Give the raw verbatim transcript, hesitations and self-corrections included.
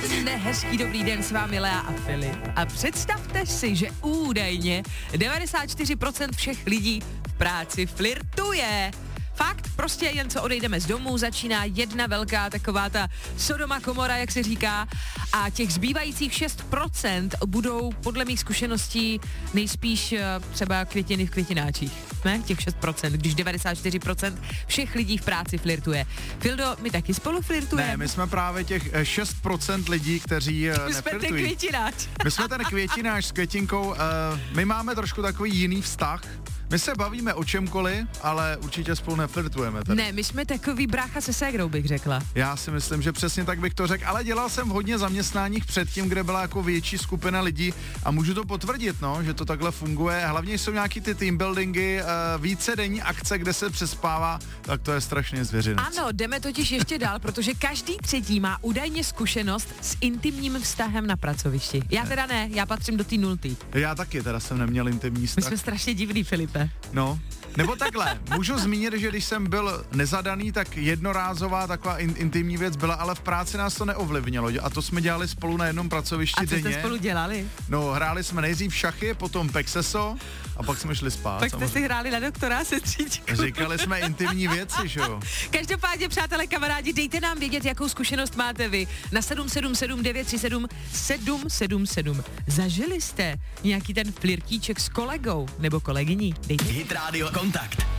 Krásný, hezký dobrý den, s vámi Lea a Filip. A představte si, že údajně devadesát čtyři procent všech lidí v práci flirtuje. Fakt, prostě jen co odejdeme z domu, začíná jedna velká taková ta Sodoma Komora, jak se říká, a těch zbývajících šest procent budou podle mých zkušeností nejspíš třeba květiny v květináčích. Ne? Těch šest procent, když devadesát čtyři procent všech lidí v práci flirtuje. Fildo, my taky spolu flirtujeme? Ne, my jsme právě těch šest procent lidí, kteří my jsme ten květináč. My jsme ten květináč s květinkou, uh, my máme trošku takový jiný vztah. My se bavíme o čemkoliv, ale určitě spolu neflirtujeme tady. Ne, my jsme takový brácha se ségrou, bych řekla. Já si myslím, že přesně tak bych to řekl, ale dělal jsem v hodně zaměstnáních předtím, kde byla jako větší skupina lidí a můžu to potvrdit, no, že to takhle funguje. Hlavně jsou nějaký ty teambuildingy, uh, vícedenní akce, kde se přespává, tak to je strašně zvěřinec. Ano, jdeme totiž ještě dál, protože každý třetí má údajně zkušenost s intimním vztahem na pracovišti. Já teda ne, já patřím do té nultý. Já taky teda jsem neměl intimní vztah. My jsme strašně divný, Filipe. No, nebo takhle, můžu zmínit, že když jsem byl nezadaný, tak jednorázová taková in, intimní věc byla, ale v práci nás to neovlivnilo a to jsme dělali spolu na jednom pracovišti denně. A co jste spolu dělali? No, hráli jsme nejdřív šachy, potom pexeso a pak jsme šli spát. Tak jste si hráli na doktora, sestřičku. Říkali jsme intimní věci, že jo? Každopádně, přátelé, kamarádi, dejte nám vědět, jakou zkušenost máte vy na sedm sedm sedm devět tři sedm sedm sedm sedm. Zažili jste nějaký ten flirtíček s kolegou nebo kolegyní? Dejte. Hit Radio Kontakt.